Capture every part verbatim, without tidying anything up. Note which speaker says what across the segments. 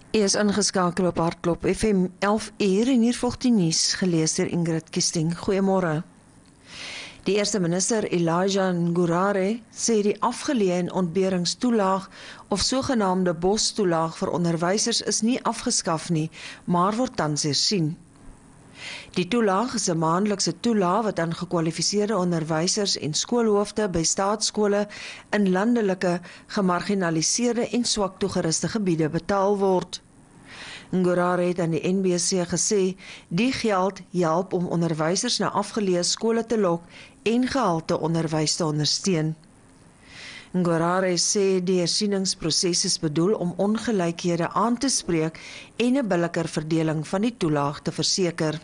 Speaker 1: U is ingeskakel op Hartklop F M elf uur en hier volg die nuus, gelees deur Ingrid Kiesting. Goeiemôre. Die eerste minister Elijah Ngurare sê die afgeleë en ontberingstoelaag of sogenaamde bostoelaag vir onderwysers is nie afgeskaf nie, maar word tans hersien. Die toelaag is 'n maandelikse toelaag wat aan gekwalifiseerde onderwysers en skoolhoofde by staatskole in landelike, gemarginaliseerde en swak toegeruste gebiede betaal word. Ngurare het aan die N B C gesê, die geld help om onderwysers na afgeleë skole te lok en gehalte onderwys te ondersteun. Ngurare sê die hersieningsproses is bedoel om ongelykhede aan te spreek en 'n billiker verdeling van die toelaag te verseker.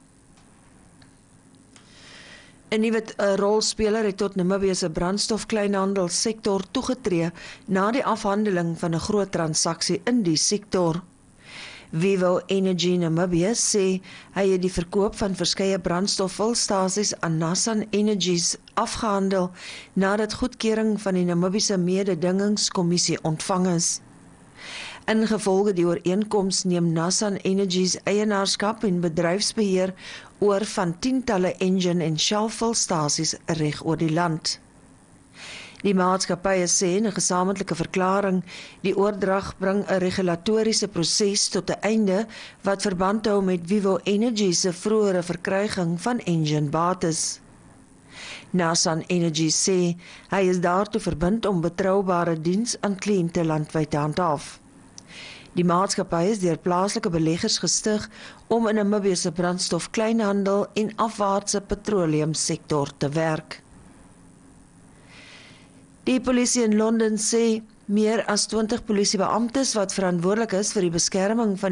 Speaker 1: 'n Nuwe rolspeler het tot Namibië se brandstofkleinhandelssektor toegetree na die afhandeling van 'n groot transaksie in die sektor. Vivo Energy Namibia sê hy het die verkoop van verskeie brandstofvulstasies aan Nassan Energies afgehandel nadat goedkeuring van die Namibiese mededingingskommissie ontvang is. Ingevolge die ooreenkoms neem Nassan Energies eienaarskap en bedryfsbeheer oor van tientalle engine- en Shell-vulstasies reg oor die land. Die maatskappye sê in 'n gesamentlike verklaring, die oordrag bring 'n regulatoriese proses tot 'n einde wat verband hou met Vivo Energy se vroeëre verkryging van engine bates. Nassan Energy sê hy is daartoe verbind om betroubare diens aan kliënte landwyd te handhaaf. Die maatskappy is deur plaaslike beleggers gestig om in 'n Namibië se brandstof kleinhandel en afwaartse petroleumsektor te werk. Die polisie in Londen sê meer as twintig polisiebeamptes wat verantwoordelik is vir die beskerming van